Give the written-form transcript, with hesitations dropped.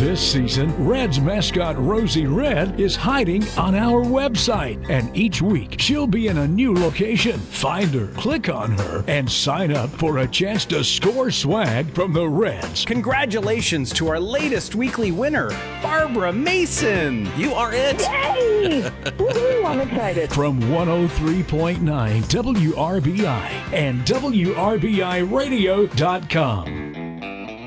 This season, Reds mascot Rosie Red is hiding on our website, and each week she'll be in a new location. Find her, click on her, and sign up for a chance to score swag from the Reds. Congratulations to our latest weekly winner, Barbara Mason. You are it. Yay! Woohoo, I'm excited. From 103.9 WRBI and WRBIRadio.com.